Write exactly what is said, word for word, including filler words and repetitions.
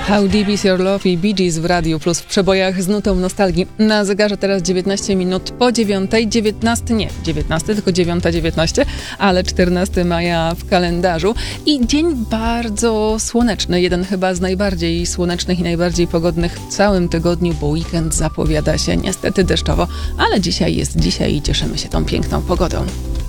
How Deep Is Your Love i Bee Gees w Radiu Plus w przebojach z nutą nostalgii. Na zegarze teraz dziewiętnaście minut po dziewiątej, dziewiętnaście, nie dziewiętnaście, tylko dziewiąta dziewiętnaście, ale czternastego maja w kalendarzu. I dzień bardzo słoneczny, jeden chyba z najbardziej słonecznych i najbardziej pogodnych w całym tygodniu, bo weekend zapowiada się niestety deszczowo, ale dzisiaj jest dzisiaj i cieszymy się tą piękną pogodą.